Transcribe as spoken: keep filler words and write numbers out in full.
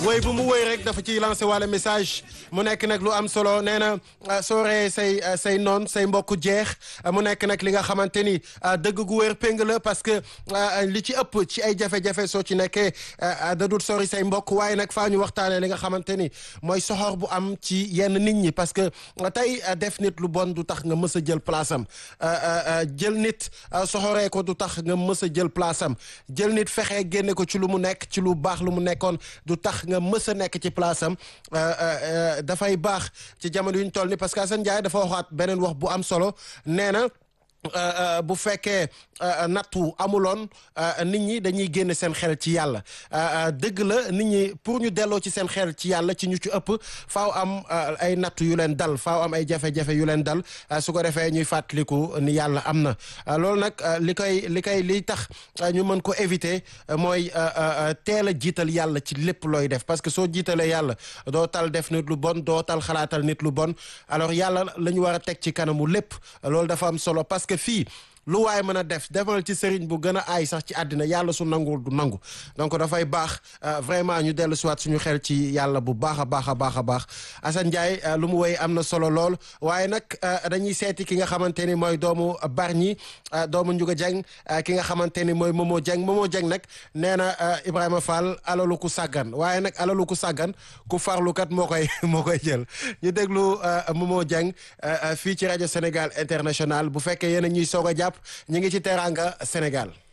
woy bu mu woy rek dafa ciy lancé wala message mu nekk nag lu am solo nee na soo ree say say noon say mbokk jeex mu nekk nag li nga xamante ni dëgg gu wér péng la parce que li ci ëpp ci ay jafe-jafe soo ci nekkee da dul sori say mbokk waaye nag faa ñu waxtaanee li nga xamante ni mooy soxor bu am ci yenn nit ñi parce que tey def nit lu bon du tax nga mës a jël place am jël nit soxoree ko du tax nga mës a jël place am jël nit fexe génne ko ci lu mu nekk ci lu baax lu mu nekkoon du tax nga mës a nekk ci place am dafay baax ci jamono yu ñu toll ni parce que Assane Ndiaye dafa waxaat beneen wax bu am solo nee na bu fekkee nattu amuloon nit ñi dañuy génn seen xel ci yàlla dëgg la nit ñi pour ñu delloo ci seen xel ci yàlla ci ñu ci ëpp faaw am ay nattu yu leen dal faaw am ay jafe-jafe yu leen dal su ko defee ñuy fàttaliku ni yàlla am na loolu nag li koy li koy liy tax ñu mën ko éviter mooy teel a jiital yàlla ci lépp looy def parce que soo jiitalee yàlla doo tal def nit lu bon doo tal xalaatal nit lu bon alors yàlla la ñu war a teg ci kanamu lépp loolu dafa am solo parce que fii lu waay mën a def demal ci sëriñ bu gën a aay sax ci àddina yàlla su nanguwul du nangu donc dafay baax vraiment ñu dellu siwaat suñu xel ci yàlla bu baax a baax a baax a baax Assane Ndiaye lu mu woy am na solo lool waaye nag dañuy seeti ki nga xamante ni mooy doomu Bargny doomu Ndiouga Dieng ki nga xamante ni mooy Momo Dieng Momo Dieng nag nee na Ibrahima Fall alalu ku sàggan waaye nag alalu ku sàggan ku farlukat moo koy moo koy jël ñu déglu Momo Dieng fii ci rajo Sénégal International bu fekkee yéen a ñuy soog a jàpp ñu ngi ci Teranga Sénégal